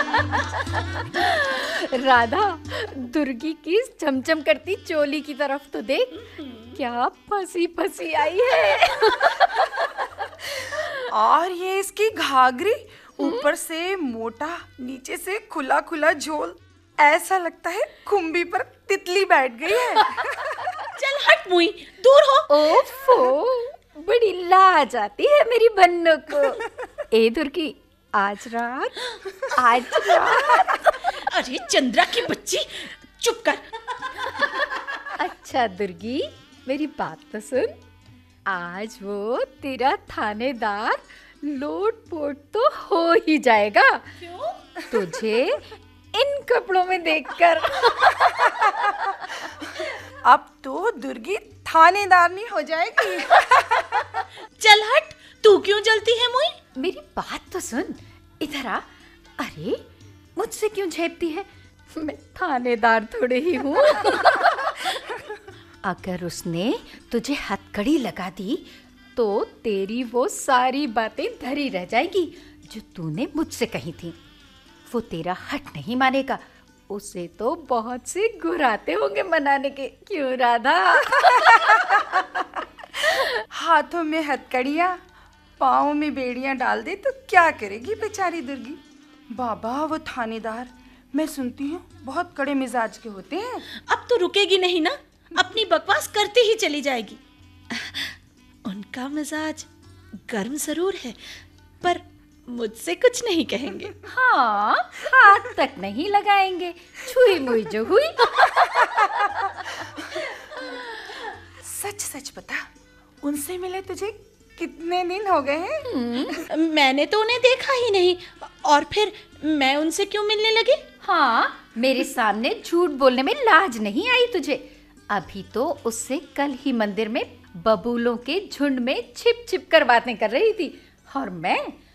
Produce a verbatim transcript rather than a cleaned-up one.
राधा, दुर्गी की चमचम करती चोली की तरफ तो देख, क्या फंसी फंसी आई है। और ये इसकी घाघरी, ऊपर से मोटा, नीचे से खुला खुला झोल, ऐसा लगता है खुम्बी पर तितली बैठ गई है। चल हट मुई, दूर हो। ओफो, बड़ी लाज आती है मेरी बन्नों को। ए दुर्गी, आज रात आज रात अरे चंद्रा की बच्ची, चुप कर। अच्छा दुर्गी, मेरी बात तो सुन। आज वो तेरा थानेदार लोट पोट तो हो ही जाएगा। क्यों? तुझे इन कपड़ों में देखकर। अब तो दुर्गी थानेदारनी हो जाएगी। चल हट, तू क्यों जलती है मुई? मेरी बात तो सुन, इधर आ। अरे मुझसे क्यों झेपती है, मैं थानेदार थोड़े ही हूँ। अगर उसने तुझे हथकड़ी लगा दी तो तेरी वो सारी बातें धरी रह जाएगी जो तूने मुझसे कही थी। वो तेरा हट नहीं मानेगा, उसे तो बहुत से घुराते होंगे मनाने के। क्यों राधा? हाथों में हथकड़ियाँ, पाँव में बेड़ियाँ डाल दे तो क्या करेगी बेचारी दुर्गी। बाबा, वो थानेदार मैं सुनती हूँ बहुत कड़े मिजाज के होते हैं। अब तो रुकेगी नहीं ना, अपनी बकवास करती ही चली जाएगी। उनका मिजाज गर्म जरूर है, पर मुझसे कुछ नहीं कहेंगे। हाँ, हाथ तक नहीं लगाएंगे, छुई मुई जो हुई। सच सच बता, उनसे मिले तुझे कितने दिन हो गए हैं? मैंने तो उन्हें देखा ही नहीं, और फिर मैं उनसे क्यों मिलने लगी? हाँ, मेरे सामने झूठ बोलने में लाज नहीं आई तुझे। अभी तो उससे कल ही मंदिर में बबूलों के झुंड में छिप छिप कर बातें कर रही थी, और मैं